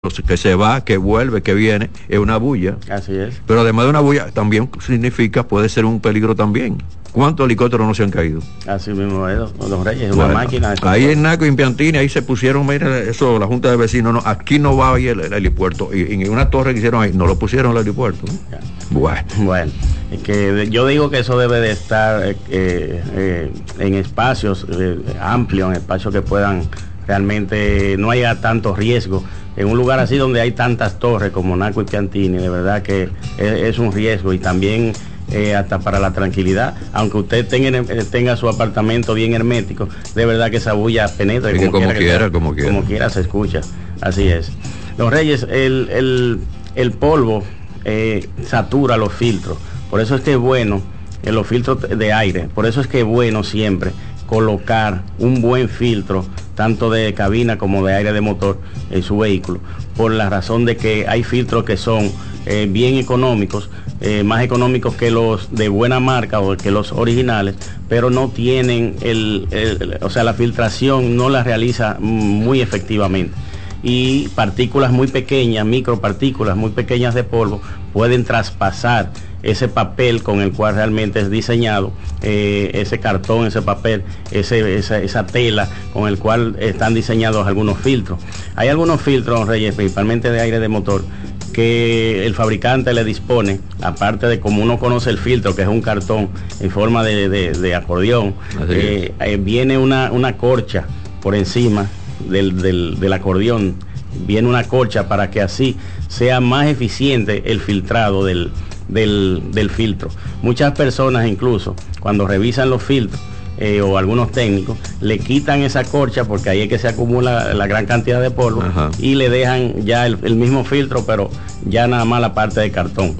que se va, que vuelve, que viene, es una bulla. Así es. Pero además de una bulla, también significa, puede ser un peligro también. ¿Cuántos helicópteros no se han caído? Así mismo es, don Reyes, es una máquina. Ahí en Naco y en Piantini, ahí se pusieron, mira, eso, la Junta de Vecinos, no, aquí no va a ir el helipuerto. Y en una torre que hicieron ahí, no lo pusieron el helipuerto, ¿no? Bueno, es que yo digo que eso debe de estar en espacios amplios, en espacios que puedan realmente no haya tanto riesgo. En un lugar así donde hay tantas torres como Naco y Piantini, de verdad que es un riesgo, y también hasta para la tranquilidad, aunque usted tenga su apartamento bien hermético, de verdad que esa bulla penetra, y como quiera se escucha. Así es. Don Reyes, el polvo satura los filtros, por eso es que es bueno en los filtros de aire, por eso es que es bueno siempre colocar un buen filtro tanto de cabina como de aire de motor en su vehículo, por la razón de que hay filtros que son bien económicos, más económicos que los de buena marca o que los originales, pero no tienen o sea, la filtración no la realiza muy efectivamente, y partículas muy pequeñas, micropartículas muy pequeñas de polvo pueden traspasar ese papel con el cual realmente es diseñado, ese cartón, ese papel, esa tela con el cual están diseñados algunos filtros. Hay algunos filtros, Reyes, principalmente de aire de motor, que el fabricante le dispone, aparte de como uno conoce el filtro, que es un cartón en forma de acordeón, viene una corcha por encima del acordeón, viene una corcha para que así sea más eficiente el filtrado del filtro. Muchas personas incluso cuando revisan los filtros o algunos técnicos le quitan esa corcha, porque ahí es que se acumula la gran cantidad de polvo. Ajá. Y le dejan ya el mismo filtro, pero ya nada más la parte de cartón.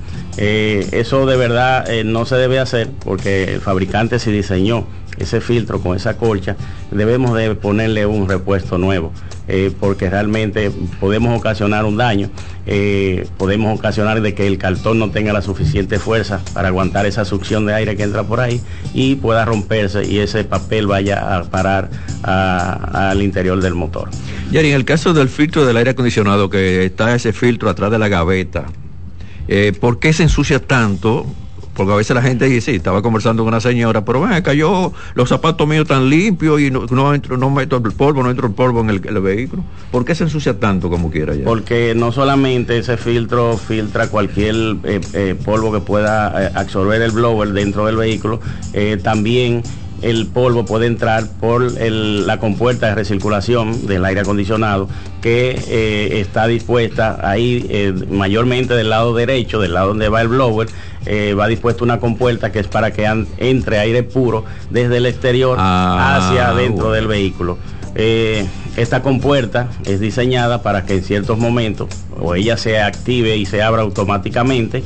Eso de verdad no se debe hacer, porque el fabricante, si diseñó ese filtro con esa colcha, debemos de ponerle un repuesto nuevo, porque realmente podemos ocasionar un daño, podemos ocasionar de que el cartón no tenga la suficiente fuerza para aguantar esa succión de aire que entra por ahí y pueda romperse y ese papel vaya a parar al interior del motor. Y en el caso del filtro del aire acondicionado, que está ese filtro atrás de la gaveta, ¿por qué se ensucia tanto? Porque a veces la gente dice, sí, estaba conversando con una señora, pero ven, cayó los zapatos míos tan limpios y no meto el polvo, no entro el polvo en el vehículo. ¿Por qué se ensucia tanto como quiera ya? Porque no solamente ese filtro filtra cualquier polvo que pueda absorber el blower dentro del vehículo, también el polvo puede entrar por la compuerta de recirculación del aire acondicionado, que está dispuesta ahí mayormente del lado derecho, del lado donde va el blower. Va dispuesta una compuerta que es para que entre aire puro desde el exterior hacia adentro del vehículo. Esta compuerta es diseñada para que en ciertos momentos o ella se active y se abra automáticamente,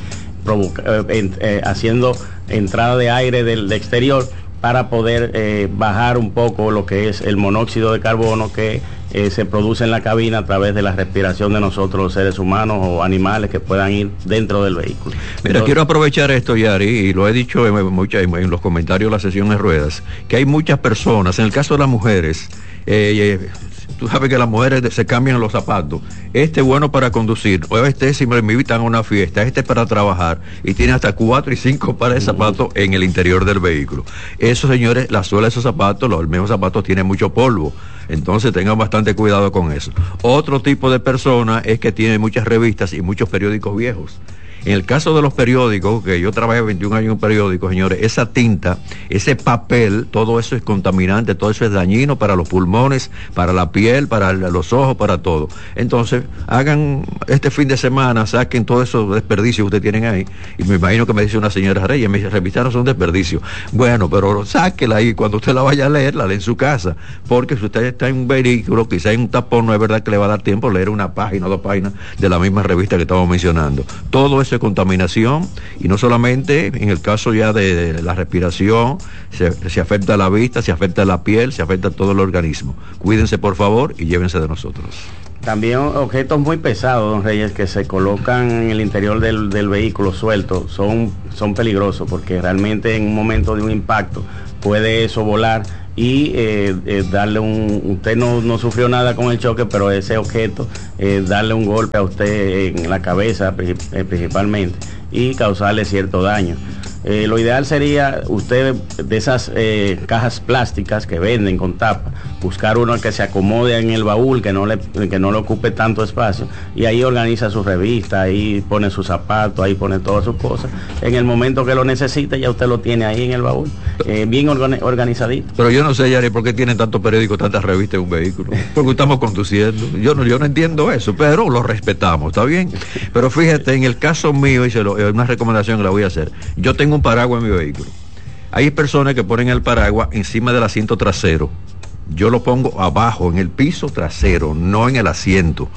haciendo entrada de aire del exterior, para poder bajar un poco lo que es el monóxido de carbono que se produce en la cabina a través de la respiración de nosotros, los seres humanos o animales que puedan ir dentro del vehículo. Mira, entonces, quiero aprovechar esto, Yari, y lo he dicho en los comentarios de la sesión en ruedas, que hay muchas personas, en el caso de las mujeres, tú sabes que las mujeres se cambian los zapatos. Este es bueno para conducir, o este si me invitan a una fiesta, este es para trabajar, y tiene hasta 4 y 5 pares de zapatos en el interior del vehículo. Eso, señores, la suela de esos zapatos, los mismos zapatos tienen mucho polvo, entonces tengan bastante cuidado con eso. Otro tipo de persona es que tiene muchas revistas y muchos periódicos viejos. En el caso de los periódicos, que yo trabajé 21 años en un periódico, señores, esa tinta, ese papel, todo eso es contaminante, todo eso es dañino para los pulmones, para la piel, para los ojos, para todo. Entonces, hagan este fin de semana, saquen todos esos desperdicios que ustedes tienen ahí, y me imagino que me dice una señora Reyes, mis revistas no son desperdicios. Bueno, pero sáquela ahí, cuando usted la vaya a leer, la lee en su casa, porque si usted está en un vehículo, quizá en un tapón, no es verdad que le va a dar tiempo a leer una página o 2 páginas de la misma revista que estamos mencionando. Todo eso de contaminación, y no solamente en el caso ya de la respiración, se afecta a la vista, se afecta a la piel, se afecta a todo el organismo. Cuídense por favor y llévense de nosotros. También objetos muy pesados, don Reyes, que se colocan en el interior del vehículo sueltos, son peligrosos, porque realmente en un momento de un impacto puede eso volar y darle usted no sufrió nada con el choque, pero ese objeto darle un golpe a usted en la cabeza principalmente y causarle cierto daño. Lo ideal sería usted de esas cajas plásticas que venden con tapa, buscar uno que se acomode en el baúl, que no le ocupe tanto espacio, y ahí organiza su revista, ahí pone sus zapatos, ahí pone todas sus cosas. En el momento que lo necesite ya usted lo tiene ahí en el baúl, bien organizadito. Pero yo no sé, Yari, ¿por qué tienen tantos periódicos, tantas revistas en un vehículo? Porque estamos conduciendo. Yo no entiendo eso, pero lo respetamos, ¿está bien? Pero fíjate, en el caso mío, y una recomendación que la voy a hacer, yo tengo un paraguas en mi vehículo. Hay personas que ponen el paraguas encima del asiento trasero. Yo lo pongo abajo, en el piso trasero, no en el asiento.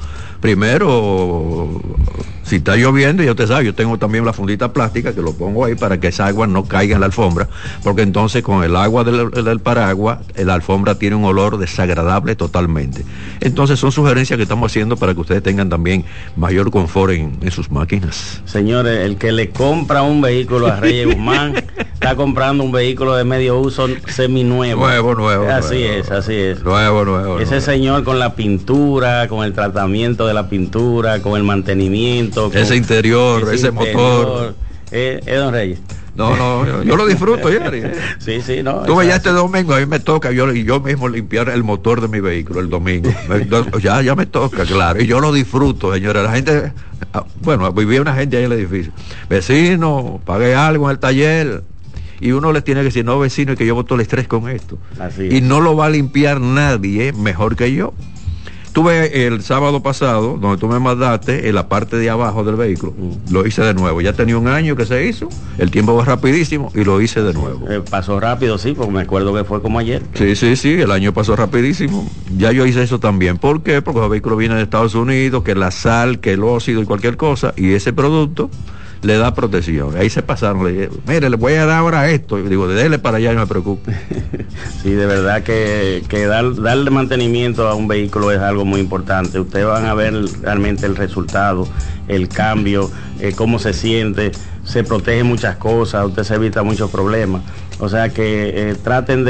Primero, si está lloviendo, ya usted sabe, yo tengo también la fundita plástica que lo pongo ahí para que esa agua no caiga en la alfombra, porque entonces con el agua del paraguas, la alfombra tiene un olor desagradable totalmente. Entonces son sugerencias que estamos haciendo para que ustedes tengan también mayor confort en sus máquinas. Señores, el que le compra un vehículo a Reyes Guzmán está comprando un vehículo de medio uso seminuevo. Nuevo. Así es. Nuevo. Ese señor con la pintura, con el tratamiento de la pintura, con el mantenimiento. Ese interior, ese motor. Don Reyes. No, yo lo disfruto, Yari. Sí, no. Tú ya este domingo, a mí me toca yo mismo limpiar el motor de mi vehículo el domingo. ya me toca, claro. Y yo lo disfruto, señora. La gente, vivía una gente ahí en el edificio. Vecino, pague algo en el taller. Y uno les tiene que decir, no, vecino, es que yo boto el estrés con esto. Y no lo va a limpiar nadie mejor que yo. Tuve el sábado pasado, donde tú me mandaste en la parte de abajo del vehículo, lo hice de nuevo. Ya tenía un año que se hizo, el tiempo va rapidísimo y lo hice de nuevo. Pasó rápido, sí, porque me acuerdo que fue como ayer. Sí, el año pasó rapidísimo. Ya yo hice eso también. ¿Por qué? Porque los vehículos vienen de Estados Unidos, que la sal, que el óxido y cualquier cosa, y ese producto le da protección. Ahí se pasaron, le dije, mire, le voy a dar ahora esto. Y digo, déle para allá, no me preocupe. Sí, de verdad que darle mantenimiento a un vehículo es algo muy importante. Ustedes van a ver realmente el resultado, el cambio, cómo se siente, se protege muchas cosas, usted se evita muchos problemas. O sea que traten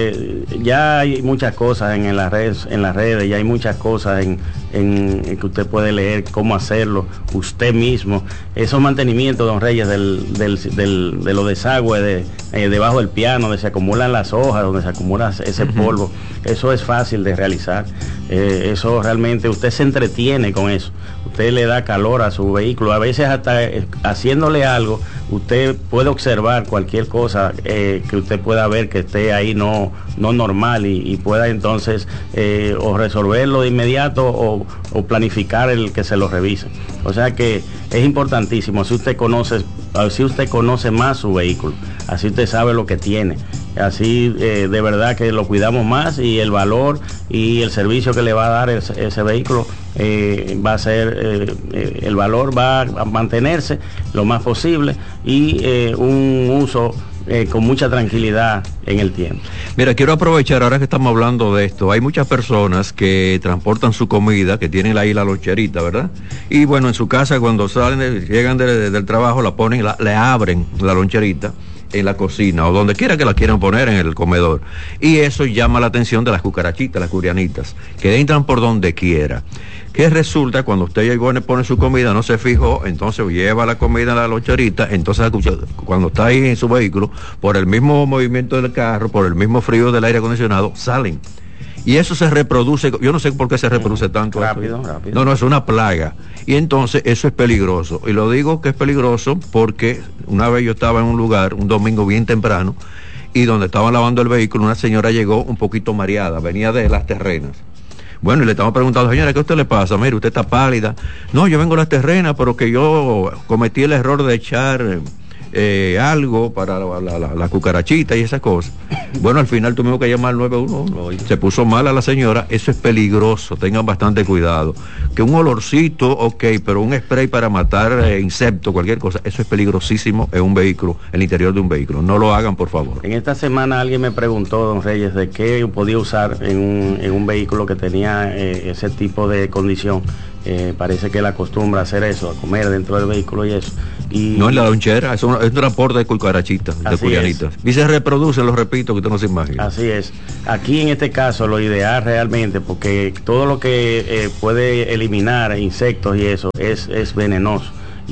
ya hay muchas cosas en las redes, ya hay muchas cosas en que usted puede leer cómo hacerlo usted mismo. Esos mantenimientos, don Reyes, de los desagües debajo del piano, donde se acumulan las hojas, donde se acumula ese polvo, eso es fácil de realizar. Eso realmente usted se entretiene con eso. Usted le da calor a su vehículo. A veces hasta haciéndole algo, usted puede observar cualquier cosa que usted pueda ver que esté ahí no normal y pueda entonces o resolverlo de inmediato o planificar el que se lo revise. O sea que es importantísimo. Así usted conoce más su vehículo, así usted sabe lo que tiene. Así de verdad que lo cuidamos más y el valor y el servicio que le va a dar ese vehículo va a ser, el valor va a mantenerse lo más posible y un uso con mucha tranquilidad en el tiempo. Mira, quiero aprovechar ahora que estamos hablando de esto. Hay muchas personas que transportan su comida, que tienen ahí la loncherita, ¿verdad? Y bueno, en su casa cuando llegan del trabajo la ponen, le abren la loncherita en la cocina o donde quiera que la quieran poner, en el comedor, y eso llama la atención de las cucarachitas, las curianitas, que entran por donde quiera. Que resulta, cuando usted llegó y pone su comida, no se fijó, entonces lleva la comida a la loncherita, entonces cuando está ahí en su vehículo, por el mismo movimiento del carro, por el mismo frío del aire acondicionado, salen. Y eso se reproduce, yo no sé por qué se reproduce tanto. Rápido. No, es una plaga. Y entonces eso es peligroso. Y lo digo que es peligroso porque una vez yo estaba en un lugar, un domingo bien temprano, y donde estaban lavando el vehículo, una señora llegó un poquito mareada, venía de Las Terrenas. Bueno, y le estamos preguntando, señora, ¿qué a usted le pasa? Mire, usted está pálida. No, yo vengo a Las Terrenas, pero que yo cometí el error de echar algo para la cucarachita y esas cosas. Bueno, al final tuvimos que llamar al 911. Se puso mal a la señora. Eso es peligroso, tengan bastante cuidado. Que un olorcito, ok, pero un spray para matar insectos, cualquier cosa, eso es peligrosísimo en un vehículo, en el interior de un vehículo. No lo hagan, por favor. En esta semana alguien me preguntó, don Reyes, de qué podía usar en un vehículo que tenía ese tipo de condición. Parece que él acostumbra a hacer eso, a comer dentro del vehículo y eso. Y no en la lonchera, es un transporte de cucarachitas, de cuyanitas. Y se reproduce, lo repito, que usted no se imagina. Así es. Aquí en este caso lo ideal realmente, porque todo lo que puede eliminar insectos y eso es venenoso.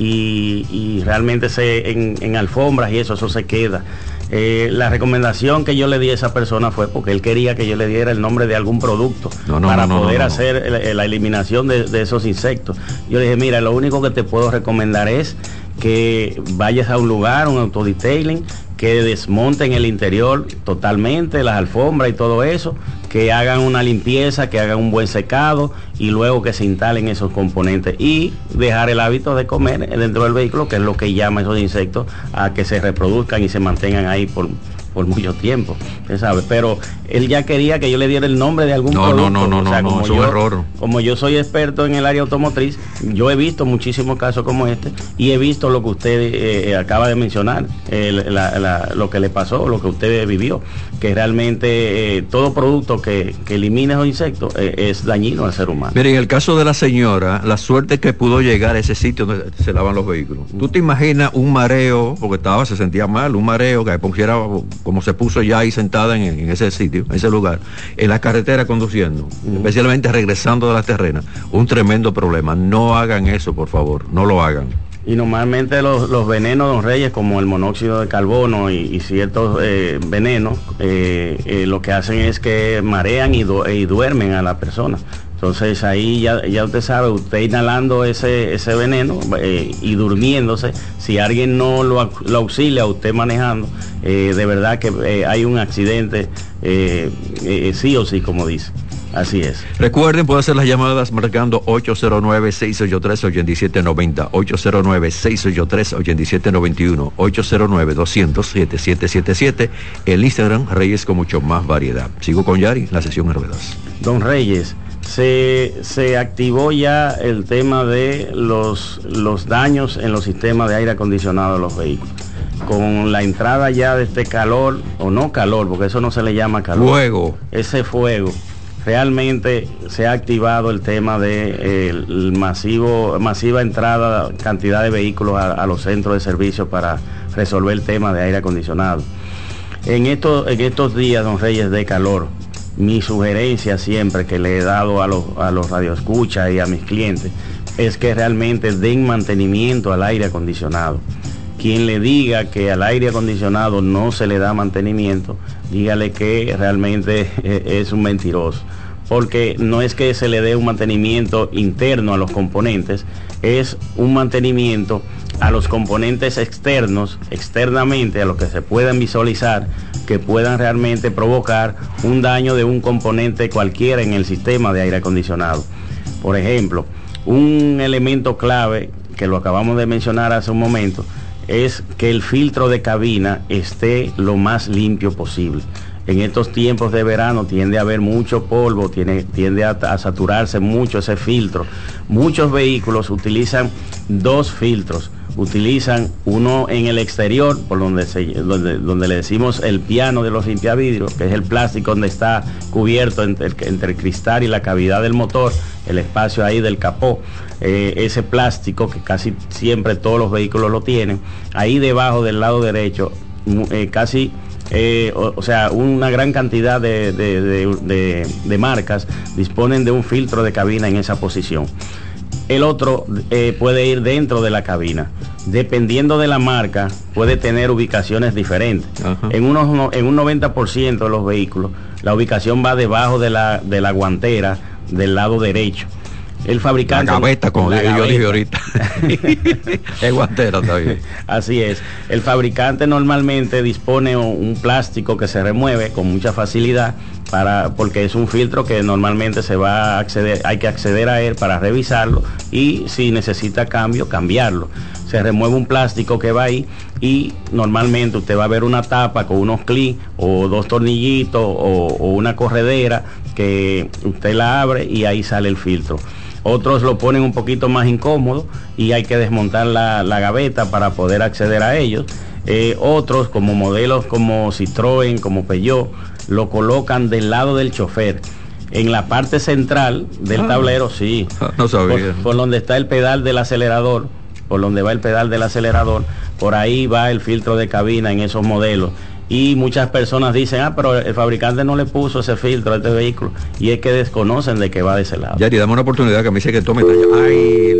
Y realmente en alfombras y eso se queda. La recomendación que yo le di a esa persona fue porque él quería que yo le diera el nombre de algún producto para poder hacer la eliminación de esos insectos. Yo le dije, mira, lo único que te puedo recomendar es que vayas a un lugar, un autodetailing, que desmonten el interior totalmente, las alfombras y todo eso, que hagan una limpieza, que hagan un buen secado y luego que se instalen esos componentes y dejar el hábito de comer dentro del vehículo, que es lo que llama a esos insectos a que se reproduzcan y se mantengan ahí por mucho tiempo, usted sabe. Pero él ya quería que yo le diera el nombre de algún producto. No, es un error. Como yo soy experto en el área automotriz, yo he visto muchísimos casos como este y he visto lo que usted acaba de mencionar, lo que le pasó, lo que usted vivió, que realmente todo producto que elimine esos insectos es dañino al ser humano. Mire, en el caso de la señora, la suerte que pudo llegar a ese sitio donde se lavan los vehículos. ¿Tú te imaginas un mareo, porque se sentía mal, un mareo que pusiera como se puso ya ahí sentada en ese sitio, en ese lugar, en la carretera conduciendo, especialmente regresando de la terrena? Un tremendo problema. No hagan eso, por favor, no lo hagan. Y normalmente los venenos, don Reyes, como el monóxido de carbono y ciertos venenos, lo que hacen es que marean y duermen a la persona. Entonces ahí ya usted sabe, usted inhalando ese veneno y durmiéndose, si alguien no lo auxilia a usted manejando, de verdad que hay un accidente sí o sí, como dice. Así es. Recuerden, pueden hacer las llamadas marcando 809-683-8790, 809-683-8791, 809-200-7777, el Instagram Reyes con mucho más variedad. Sigo con Yari, la sesión en ruedas. Don Reyes, se activó ya el tema de los daños en los sistemas de aire acondicionado de los vehículos. Con la entrada ya de este calor, o no calor, porque eso no se le llama calor. Fuego. Ese fuego. Realmente se ha activado el tema de masiva entrada, cantidad de vehículos a los centros de servicio para resolver el tema de aire acondicionado. En estos días, don Reyes, de calor, mi sugerencia siempre que le he dado a los radioescuchas y a mis clientes es que realmente den mantenimiento al aire acondicionado. Quien le diga que al aire acondicionado no se le da mantenimiento, dígale que realmente es un mentiroso, porque no es que se le dé un mantenimiento interno a los componentes, es un mantenimiento a los componentes externamente, a los que se puedan visualizar, que puedan realmente provocar un daño de un componente cualquiera en el sistema de aire acondicionado. Por ejemplo, un elemento clave, que lo acabamos de mencionar hace un momento, es que el filtro de cabina esté lo más limpio posible. En estos tiempos de verano tiende a haber mucho polvo, tiende a saturarse mucho ese filtro. Muchos vehículos utilizan dos filtros. Utilizan uno en el exterior, por donde le decimos el piano de los limpiavidrios, que es el plástico donde está cubierto entre el cristal y la cavidad del motor, el espacio ahí del capó. Ese plástico que casi siempre todos los vehículos lo tienen, ahí debajo del lado derecho, una gran cantidad de marcas disponen de un filtro de cabina en esa posición. El otro puede ir dentro de la cabina. Dependiendo de la marca, puede tener ubicaciones diferentes. En un 90% de los vehículos, la ubicación va debajo de la guantera del lado derecho. El fabricante... La gaveta, como yo dije ahorita. Es guantera también. Así es. El fabricante normalmente dispone un plástico que se remueve con mucha facilidad, porque es un filtro que normalmente hay que acceder a él para revisarlo y si necesita cambio, cambiarlo. Se remueve un plástico que va ahí y normalmente usted va a ver una tapa con unos clics o dos tornillitos o una corredera que usted la abre y ahí sale el filtro. Otros lo ponen un poquito más incómodo y hay que desmontar la gaveta para poder acceder a ellos. Otros, como modelos como Citroën, como Peugeot, lo colocan del lado del chofer. En la parte central del tablero, sí. No sabía. Por donde está el pedal del acelerador, por donde va el pedal del acelerador, por ahí va el filtro de cabina en esos modelos. Y muchas personas dicen, pero el fabricante no le puso ese filtro a este vehículo, y es que desconocen de que va de ese lado. Yari, dame una oportunidad, que me dice que tome. Ay,